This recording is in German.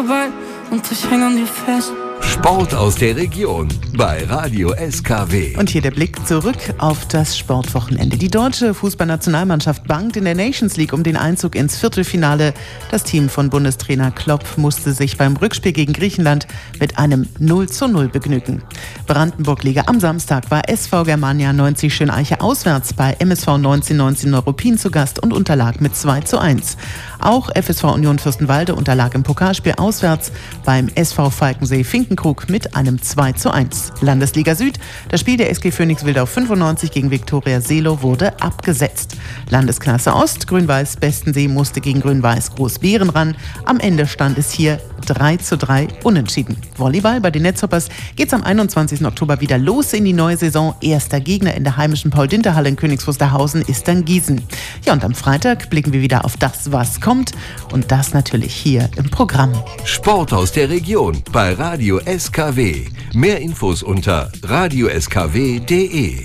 Und ich häng an dir fest. Sport aus der Region bei Radio SKW. Und hier der Blick zurück auf das Sportwochenende. Die deutsche Fußballnationalmannschaft bangt in der Nations League um den Einzug ins Viertelfinale. Das Team von Bundestrainer Klopp musste sich beim Rückspiel gegen Griechenland mit einem 0:0 begnügen. Brandenburg-Liga am Samstag war SV Germania 90 Schöneiche auswärts bei MSV 1919 Neuruppin zu Gast und unterlag mit 2:1. Auch FSV Union Fürstenwalde unterlag im Pokalspiel auswärts beim SV Falkensee Finkenkrug mit einem 2:1. Landesliga Süd, das Spiel der SG Phoenix Wildau 95 gegen Viktoria Seelow wurde abgesetzt. Landesklasse Ost, Grün-Weiß Bestensee musste gegen Grün-Weiß Großbeeren ran. Am Ende stand es hier 3:3 unentschieden. Volleyball bei den Netzhoppers geht's am 21. Oktober wieder los in die neue Saison. Erster Gegner in der heimischen Paul-Dinter-Halle in Königs Wusterhausen ist dann Gießen. Ja, und am Freitag blicken wir wieder auf das, was kommt. Und das natürlich hier im Programm. Sport aus der Region bei Radio SKW. Mehr Infos unter radioskw.de.